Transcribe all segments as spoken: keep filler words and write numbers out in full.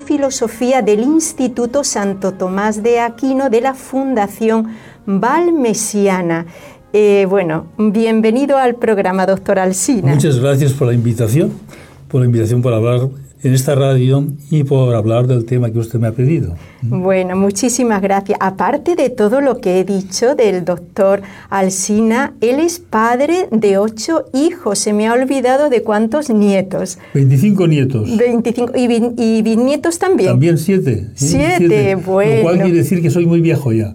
Filosofía del Instituto Santo Tomás de Aquino de la Fundación Valmesiana. Eh, bueno, bienvenido al programa, doctor Alsina. Muchas gracias por la invitación, por la invitación para hablar en esta radio y por hablar del tema que usted me ha pedido. Bueno, muchísimas gracias. Aparte de todo lo que he dicho del doctor Alsina, él es padre de ocho hijos. Se me ha olvidado de cuántos nietos. veinticinco nietos. veinticinco. ¿Y, bin, y bisnietos también? También siete. ¿eh? Siete, siete, bueno. Lo cual quiere decir que soy muy viejo ya.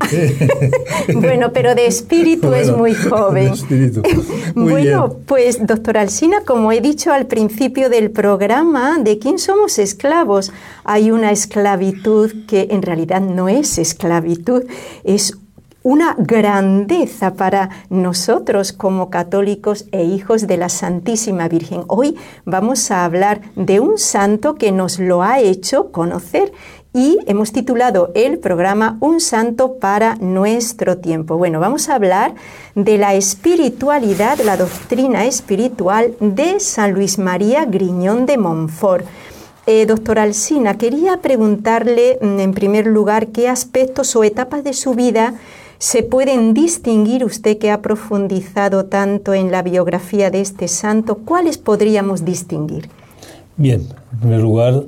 Bueno, pero de espíritu bueno, es muy joven. De espíritu. Muy bueno, bien. Pues, doctor Alsina, como he dicho al principio del programa, ¿de quién somos esclavos? Hay una esclavitud que en realidad no es esclavitud, es una grandeza para nosotros como católicos e hijos de la Santísima Virgen. Hoy vamos a hablar de un santo que nos lo ha hecho conocer y hemos titulado el programa Un santo para nuestro tiempo. Bueno, vamos a hablar de la espiritualidad, la doctrina espiritual de San Luis María Griñón de Montfort. Eh, doctor Alsina, quería preguntarle en primer lugar qué aspectos o etapas de su vida se pueden distinguir, usted que ha profundizado tanto en la biografía de este santo, ¿cuáles podríamos distinguir? Bien, en primer lugar,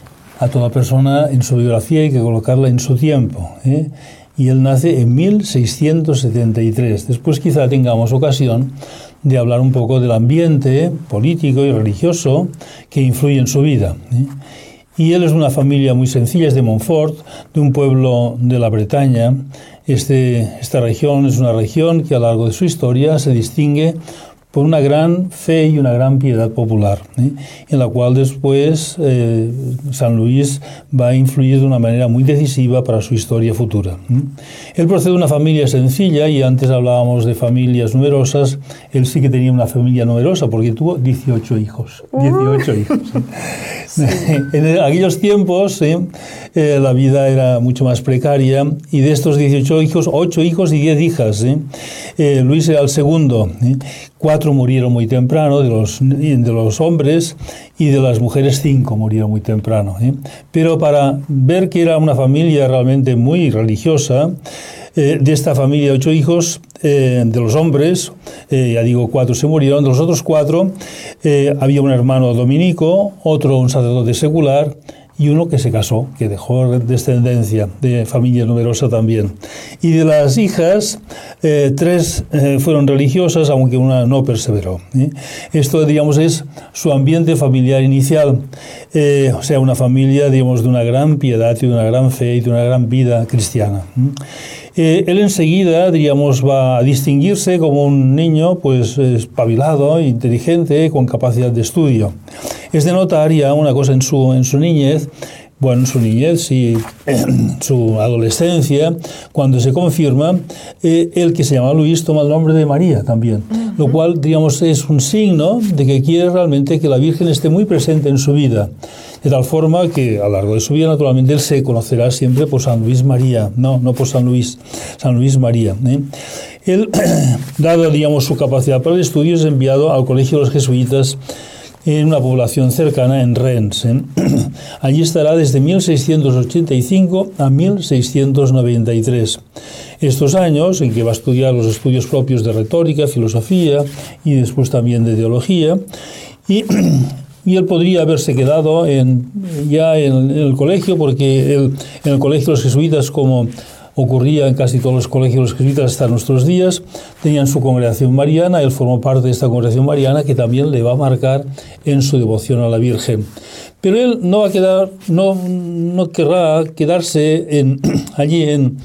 a toda persona en su biografía hay que colocarla en su tiempo, ¿eh? Y él nace en mil seiscientos setenta y tres. Después quizá tengamos ocasión de hablar un poco del ambiente político y religioso que influye en su vida, ¿eh? Y él es de una familia muy sencilla, es de Montfort, de un pueblo de la Bretaña. Este, esta región es una región que a lo largo de su historia se distingue por una gran fe y una gran piedad popular, ¿eh? En la cual después eh, San Luis va a influir de una manera muy decisiva para su historia futura, ¿eh? Él procede de una familia sencilla y antes hablábamos de familias numerosas. Él sí que tenía una familia numerosa porque tuvo dieciocho hijos. dieciocho hijos. ¿eh? Sí. En aquellos tiempos ¿eh? Eh, la vida era mucho más precaria y de estos dieciocho hijos, ocho hijos y diez hijas. ¿eh? Eh, Luis era el segundo. ¿eh? Cuatro murieron muy temprano de los, de los hombres y de las mujeres cinco murieron muy temprano. ¿eh? Pero para ver que era una familia realmente muy religiosa, eh, de esta familia de ocho hijos, eh, de los hombres, eh, ya digo, cuatro se murieron, de los otros cuatro eh, había un hermano dominico, otro un sacerdote secular, y uno que se casó, que dejó descendencia de familia numerosa también. Y de las hijas, eh, tres eh, fueron religiosas, aunque una no perseveró. ¿eh? Esto, digamos, es su ambiente familiar inicial, eh, o sea, una familia, digamos, de una gran piedad y de una gran fe y de una gran vida cristiana. ¿eh? Eh, él enseguida, diríamos, va a distinguirse como un niño pues espabilado, inteligente, con capacidad de estudio. Es de notar ya una cosa en su, en su niñez, bueno, en su niñez, sí, en su adolescencia, cuando se confirma, eh, el que se llama Luis toma el nombre de María también, uh-huh. Lo cual, digamos, es un signo de que quiere realmente que la Virgen esté muy presente en su vida, de tal forma que a lo largo de su vida, naturalmente, él se conocerá siempre por San Luis María, no, no por San Luis, San Luis María. ¿eh? Él, dado, digamos, su capacidad para el estudio, es enviado al Colegio de los Jesuitas en una población cercana en Rennes. ¿eh? Allí estará desde mil seiscientos ochenta y cinco a mil seiscientos noventa y tres. Estos años en que va a estudiar los estudios propios de retórica, filosofía y después también de teología, y, y él podría haberse quedado en, ya en, en el colegio, porque él, en el Colegio de los Jesuitas, como ocurría en casi todos los colegios de los jesuitas hasta nuestros días, tenían su congregación mariana. Él formó parte de esta congregación mariana que también le va a marcar en su devoción a la Virgen. Pero él no va a quedar, no, no querrá quedarse en, allí en,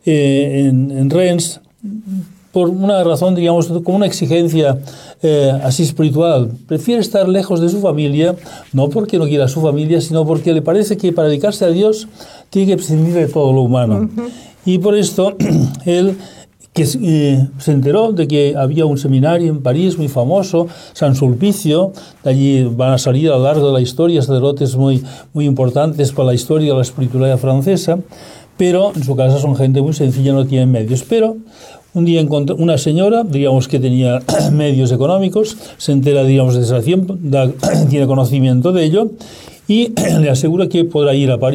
eh, en, en Rennes por una razón, digamos, como una exigencia eh, así espiritual. Prefiere estar lejos de su familia, no porque no quiera a su familia, sino porque le parece que para dedicarse a Dios tiene que prescindir de todo lo humano. Uh-huh. Y por esto, él que eh, se enteró de que había un seminario en París muy famoso, San Sulpicio. De allí van a salir a lo largo de la historia sacerdotes muy, muy importantes para la historia de la espiritualidad francesa, pero en su casa son gente muy sencilla, no tienen medios. Pero un día encontró una señora, digamos que tenía medios económicos, se entera, digamos, de esa tiempo, da, tiene conocimiento de ello, y le asegura que podrá ir a París